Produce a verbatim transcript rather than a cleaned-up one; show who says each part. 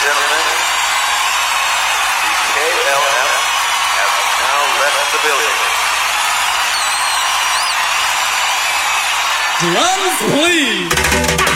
Speaker 1: gentlemen, the K L M has now left the building.
Speaker 2: Drums, please.